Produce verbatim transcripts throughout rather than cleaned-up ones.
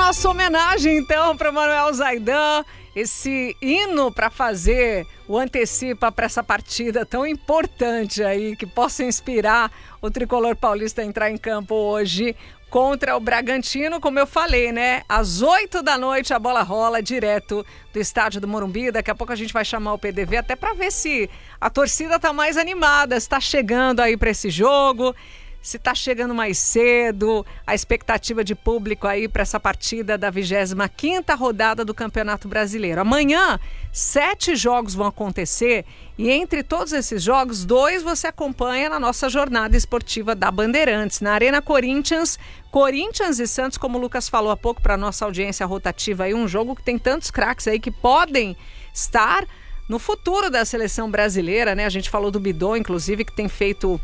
nossa homenagem, então, para Manuel Zaidan. Esse hino para fazer o antecipa para essa partida tão importante aí, que possa inspirar o tricolor paulista a entrar em campo hoje contra o Bragantino, como eu falei, né? Às oito da noite a bola rola direto do estádio do Morumbi. Daqui a pouco a gente vai chamar o P D V até para ver se a torcida tá mais animada, se tá chegando aí para esse jogo, se tá chegando mais cedo, a expectativa de público aí para essa partida da vigésima quinta rodada do Campeonato Brasileiro. Amanhã, sete jogos vão acontecer e entre todos esses jogos, dois você acompanha na nossa jornada esportiva da Bandeirantes, na Arena Corinthians. Corinthians e Santos, como o Lucas falou há pouco para nossa audiência rotativa, aí um jogo que tem tantos craques aí que podem estar no futuro da seleção brasileira, né? A gente falou do Bidon, inclusive, que tem feito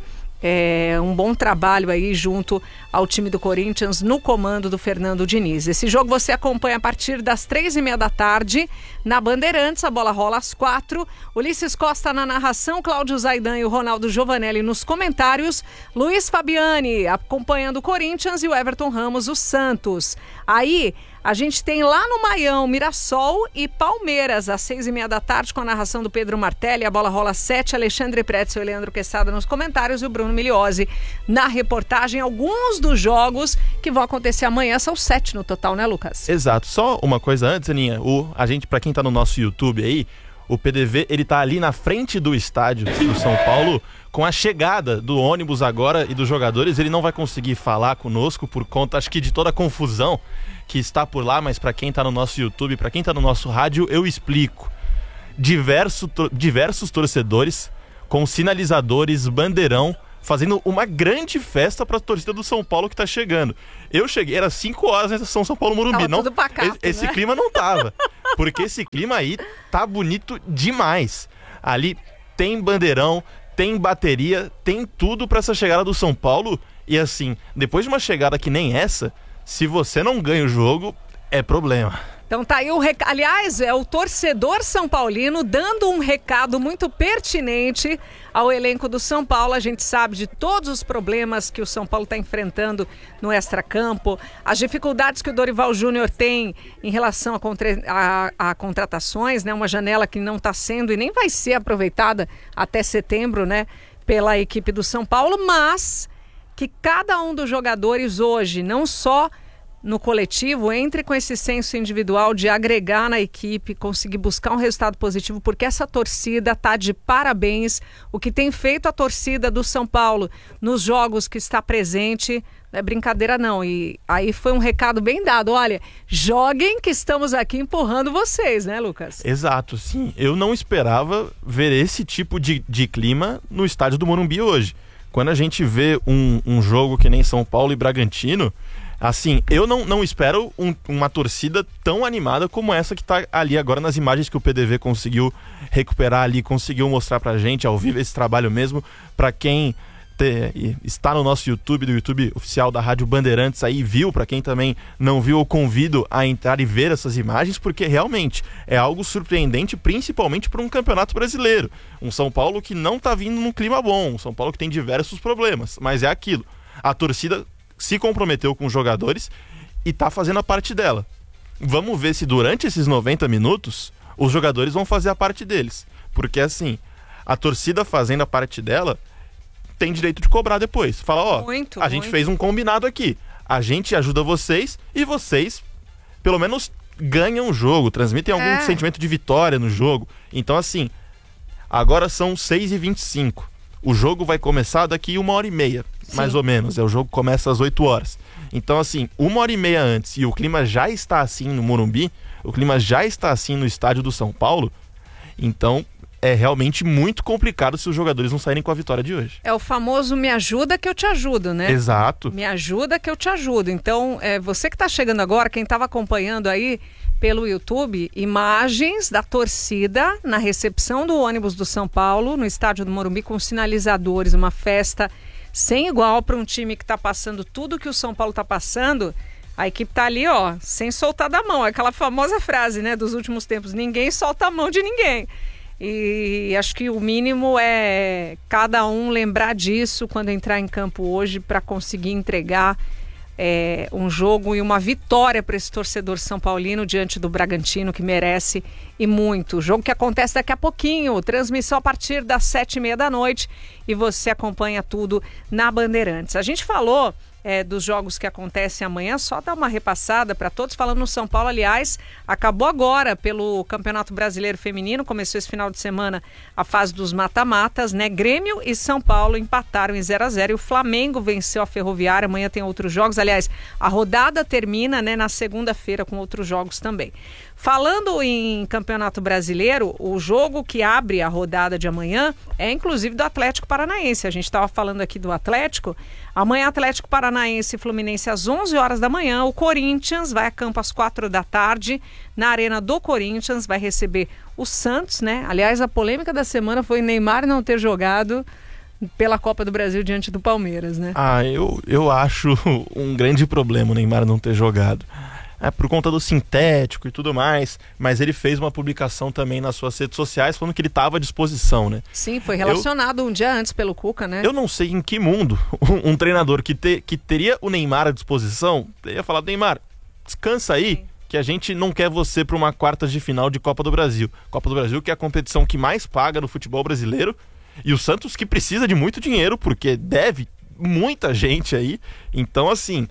É, um bom trabalho aí junto ao time do Corinthians no comando do Fernando Diniz. Esse jogo você acompanha a partir das três e meia da tarde na Bandeirantes. A bola rola às quatro. Ulisses Costa na narração, Cláudio Zaidan e o Ronaldo Giovanelli nos comentários, Luiz Fabiani acompanhando o Corinthians e o Everton Ramos o Santos. Aí a gente tem lá no Maião, Mirassol e Palmeiras, às seis e meia da tarde, com a narração do Pedro Martelli. A bola rola às sete, Alexandre Pretzel e Leandro Quesada nos comentários e o Bruno Migliozzi na reportagem. Alguns dos jogos que vão acontecer amanhã são sete no total, né, Lucas? Exato. Só uma coisa antes, Aninha. O, a gente, pra quem tá no nosso YouTube aí, o P D V, ele tá ali na frente do estádio do São Paulo. Com a chegada do ônibus agora e dos jogadores, ele não vai conseguir falar conosco por conta, acho que, de toda a confusão que está por lá, mas para quem está no nosso YouTube, para quem está no nosso rádio, eu explico. Diverso, diversos torcedores com sinalizadores, bandeirão, fazendo uma grande festa para a torcida do São Paulo que está chegando. Eu cheguei, era cinco horas na estação São Paulo Morumbi. Tava não, tudo pacato, esse né? clima não tava, porque esse clima aí tá bonito demais. Ali tem bandeirão, tem bateria, tem tudo para essa chegada do São Paulo. E assim, depois de uma chegada que nem essa, se você não ganha o jogo, é problema. Então tá aí o recado. Aliás, é o torcedor são paulino dando um recado muito pertinente ao elenco do São Paulo. A gente sabe de todos os problemas que o São Paulo está enfrentando no extracampo, as dificuldades que o Dorival Júnior tem em relação a, contra... a... a contratações, né? Uma janela que não está sendo e nem vai ser aproveitada até setembro, né? Pela equipe do São Paulo, mas que cada um dos jogadores hoje, não só no coletivo, entre com esse senso individual de agregar na equipe, conseguir buscar um resultado positivo, porque essa torcida está de parabéns. O que tem feito a torcida do São Paulo nos jogos que está presente, não é brincadeira não. E aí foi um recado bem dado. Olha, joguem que estamos aqui empurrando vocês, né, Lucas? Exato, sim. Eu não esperava ver esse tipo de, de clima no estádio do Morumbi hoje. Quando a gente vê um, um jogo que nem São Paulo e Bragantino, assim, eu não, não espero um, uma torcida tão animada como essa que está ali agora nas imagens que o P D V conseguiu recuperar ali, conseguiu mostrar pra gente ao vivo esse trabalho mesmo. Pra quem te, está no nosso YouTube, do YouTube oficial da Rádio Bandeirantes, aí viu, pra quem também não viu, eu convido a entrar e ver essas imagens, porque realmente é algo surpreendente, principalmente para um campeonato brasileiro. Um São Paulo que não tá vindo num clima bom, um São Paulo que tem diversos problemas, mas é aquilo. A torcida se comprometeu com os jogadores e tá fazendo a parte dela. Vamos ver se durante esses noventa minutos os jogadores vão fazer a parte deles. Porque assim, a torcida fazendo a parte dela tem direito de cobrar depois. Fala, ó, muito, a gente muito. fez um combinado aqui. A gente ajuda vocês e vocês, pelo menos, ganham o jogo, transmitem algum É. sentimento de vitória no jogo. Então assim, agora são seis e vinte e cinco. O jogo vai começar daqui uma hora e meia, Sim. mais ou menos. É, o jogo começa às oito horas. Então, assim, uma hora e meia antes, e o clima já está assim no Morumbi, o clima já está assim no estádio do São Paulo, então é realmente muito complicado se os jogadores não saírem com a vitória de hoje. É o famoso me ajuda que eu te ajudo, né? Exato. Me ajuda que eu te ajudo. Então, é, você que está chegando agora, quem estava acompanhando aí pelo YouTube, imagens da torcida na recepção do ônibus do São Paulo, no estádio do Morumbi, com sinalizadores, uma festa sem igual para um time que está passando tudo que o São Paulo está passando. A equipe tá ali, ó, sem soltar da mão. Aquela famosa frase, né, dos últimos tempos, ninguém solta a mão de ninguém. E acho que o mínimo é cada um lembrar disso quando entrar em campo hoje para conseguir entregar é, um jogo e uma vitória para esse torcedor São Paulino diante do Bragantino, que merece e muito. Jogo que acontece daqui a pouquinho, transmissão a partir das sete e meia da noite, e você acompanha tudo na Bandeirantes. A gente falou É, dos jogos que acontecem amanhã, só dar uma repassada para todos, falando no São Paulo, aliás, acabou agora pelo Campeonato Brasileiro Feminino, começou esse final de semana a fase dos mata-matas, né? Grêmio e São Paulo empataram em zero a zero e o Flamengo venceu a Ferroviária. Amanhã tem outros jogos, aliás, a rodada termina, né, na segunda-feira com outros jogos também. Falando em Campeonato Brasileiro, o jogo que abre a rodada de amanhã é inclusive do Atlético Paranaense. A gente estava falando aqui do Atlético. Amanhã Atlético Paranaense e Fluminense às onze horas da manhã. O Corinthians vai a campo às quatro da tarde. Na Arena do Corinthians vai receber o Santos, né? Aliás, a polêmica da semana foi Neymar não ter jogado pela Copa do Brasil diante do Palmeiras, né? Ah, eu, eu acho um grande problema o Neymar não ter jogado. É, por conta do sintético e tudo mais, mas ele fez uma publicação também nas suas redes sociais falando que ele estava à disposição, né? Sim, foi relacionado eu, um dia antes pelo Cuca, né? Eu não sei em que mundo um, um treinador que, te, que teria o Neymar à disposição teria falado: Neymar, descansa aí, sim, que a gente não quer você para uma quartas de final de Copa do Brasil. Copa do Brasil que é a competição que mais paga no futebol brasileiro, e o Santos que precisa de muito dinheiro, porque deve muita gente aí. Então, assim...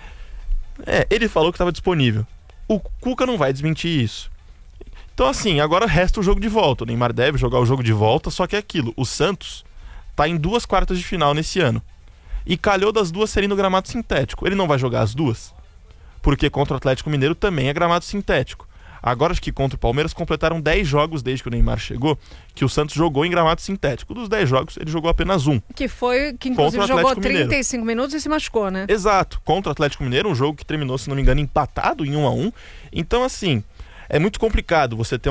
É, ele falou que estava disponível. O Cuca não vai desmentir isso. Então, assim, agora resta o jogo de volta. O Neymar deve jogar o jogo de volta, só que é aquilo. O Santos tá em duas quartas de final nesse ano. E calhou das duas serem no gramado sintético. Ele não vai jogar as duas, porque contra o Atlético Mineiro também é gramado sintético. Agora, acho que contra o Palmeiras completaram dez jogos desde que o Neymar chegou, que o Santos jogou em gramado sintético. Dos dez jogos, ele jogou apenas um. Que foi, que inclusive jogou trinta e cinco minutos e se machucou, né? Exato, contra o Atlético Mineiro, um jogo que terminou, se não me engano, empatado em um a um. Então, assim, é muito complicado você ter